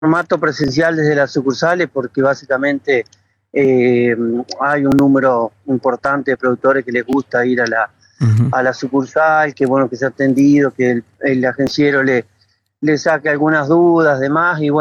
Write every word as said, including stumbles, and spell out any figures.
formato presencial desde las sucursales porque básicamente eh, hay un número importante de productores que les gusta ir a la, uh-huh. a la sucursal, que bueno que sea atendido, que el, el agenciero le, le saque algunas dudas, demás, y bueno.